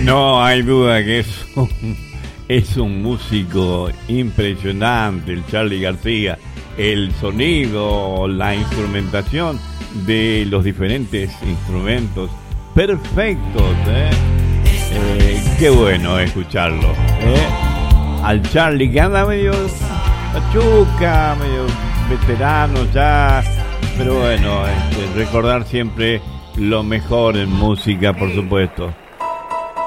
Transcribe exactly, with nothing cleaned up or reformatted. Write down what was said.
No hay duda que es un, es un músico impresionante, el Charly García. El sonido, la instrumentación de los diferentes instrumentos, perfectos, ¿eh? Eh, qué bueno escucharlo, ¿eh? Al Charly, que anda medio pachuca, medio veterano ya, pero bueno, este, recordar siempre lo mejor en música, por supuesto.